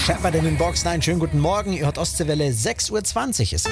Shepard in den Boxen, einen schönen guten Morgen. Ihr hört Ostseewelle, 6:20 Uhr ist es.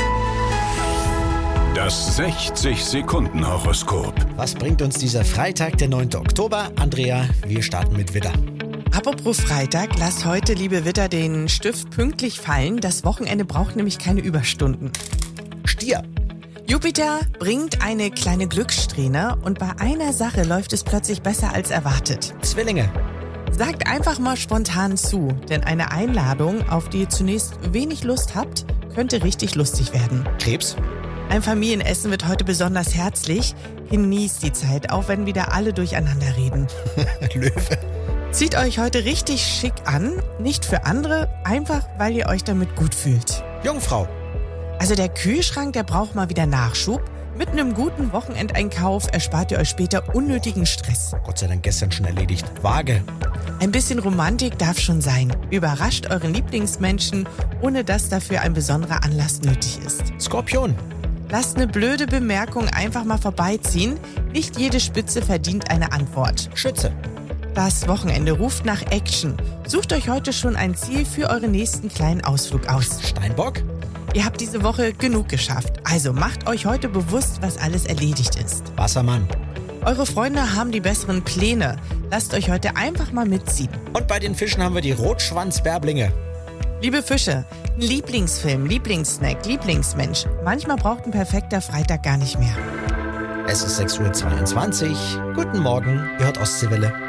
Das 60-Sekunden-Horoskop. Was bringt uns dieser Freitag, der 9. Oktober? Andrea, wir starten mit Widder. Apropos Freitag, lasst heute, liebe Widder, den Stift pünktlich fallen. Das Wochenende braucht nämlich keine Überstunden. Stier. Jupiter bringt eine kleine Glückssträhne und bei einer Sache läuft es plötzlich besser als erwartet. Zwillinge. Sagt einfach mal spontan zu, denn eine Einladung, auf die ihr zunächst wenig Lust habt, könnte richtig lustig werden. Krebs. Ein Familienessen wird heute besonders herzlich. Genießt die Zeit, auch wenn wieder alle durcheinander reden. Löwe. Zieht euch heute richtig schick an, nicht für andere, einfach weil ihr euch damit gut fühlt. Jungfrau. Also der Kühlschrank, der braucht mal wieder Nachschub. Mit einem guten Wochenendeinkauf erspart ihr euch später unnötigen Stress. Gott sei Dank gestern schon erledigt. Waage. Ein bisschen Romantik darf schon sein. Überrascht euren Lieblingsmenschen, ohne dass dafür ein besonderer Anlass nötig ist. Skorpion. Lasst eine blöde Bemerkung einfach mal vorbeiziehen. Nicht jede Spitze verdient eine Antwort. Schütze. Das Wochenende ruft nach Action. Sucht euch heute schon ein Ziel für euren nächsten kleinen Ausflug aus. Steinbock. Ihr habt diese Woche genug geschafft. Also macht euch heute bewusst, was alles erledigt ist. Wassermann. Eure Freunde haben die besseren Pläne. Lasst euch heute einfach mal mitziehen. Und bei den Fischen haben wir die Rotschwanzbärblinge. Liebe Fische, Lieblingsfilm, Lieblingssnack, Lieblingsmensch. Manchmal braucht ein perfekter Freitag gar nicht mehr. Es ist 6:22 Uhr. Guten Morgen, ihr hört Ostseewelle.